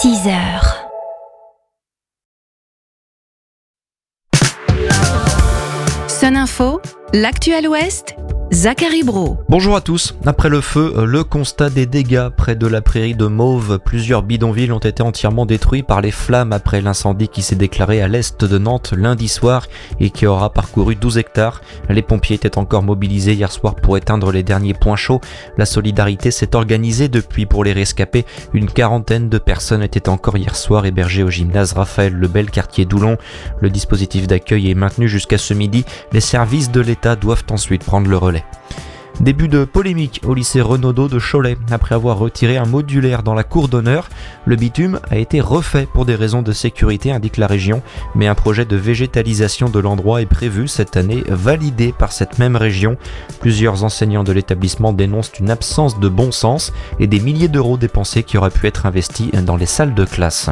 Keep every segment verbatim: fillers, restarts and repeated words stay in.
six heures. Sun Info, l'actuel Ouest, Zachary Brault. Bonjour à tous. Après le feu, le constat des dégâts près de la prairie de Mauves. Plusieurs bidonvilles ont été entièrement détruits par les flammes après l'incendie qui s'est déclaré à l'est de Nantes lundi soir et qui aura parcouru douze hectares. Les pompiers étaient encore mobilisés hier soir pour éteindre les derniers points chauds. La solidarité s'est organisée depuis pour les rescapés. Une quarantaine de personnes étaient encore hier soir hébergées au gymnase Raphaël Lebel, quartier d'Oulon. Le dispositif d'accueil est maintenu jusqu'à ce midi. Les services de l'État doivent ensuite prendre le relais. Début de polémique au lycée Renaudot de Cholet. Après avoir retiré un modulaire dans la cour d'honneur, le bitume a été refait pour des raisons de sécurité, indique la région, mais un projet de végétalisation de l'endroit est prévu cette année, validé par cette même région. Plusieurs enseignants de l'établissement dénoncent une absence de bon sens et des milliers d'euros dépensés qui auraient pu être investis dans les salles de classe.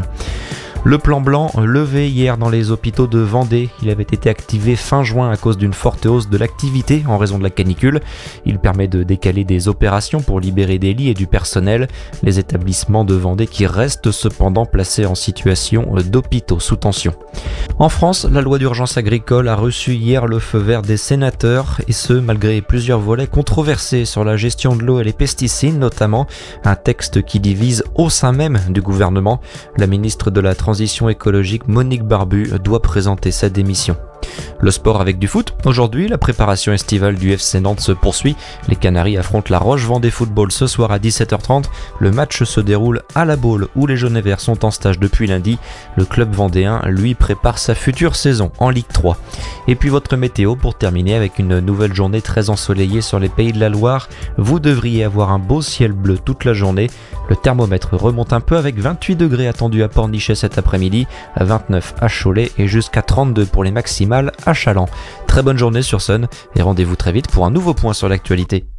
Le plan blanc levé hier dans les hôpitaux de Vendée. Il avait été activé fin juin à cause d'une forte hausse de l'activité en raison de la canicule. Il permet de décaler des opérations pour libérer des lits et du personnel. Les établissements de Vendée qui restent cependant placés en situation d'hôpitaux sous tension. En France, la loi d'urgence agricole a reçu hier le feu vert des sénateurs, et ce malgré plusieurs volets controversés sur la gestion de l'eau et les pesticides notamment. Un texte qui divise au sein même du gouvernement. La ministre de la Transition écologique Monique Barbu doit présenter sa démission. Le sport avec du foot. Aujourd'hui, la préparation estivale du F C Nantes se poursuit. Les Canaries affrontent la Roche Vendée Football ce soir à dix-sept heures trente. Le match se déroule à la Baule où les jaunes et verts sont en stage depuis lundi. Le club vendéen, lui, prépare sa future saison en Ligue trois. Et puis votre météo pour terminer avec une nouvelle journée très ensoleillée sur les Pays de la Loire. Vous devriez avoir un beau ciel bleu toute la journée. Le thermomètre remonte un peu avec vingt-huit degrés attendus à Pornichet cet après-midi, à vingt-neuf à Cholet et jusqu'à trente-deux pour les maximales à Chaland. Très bonne journée sur Sun et rendez-vous très vite pour un nouveau point sur l'actualité.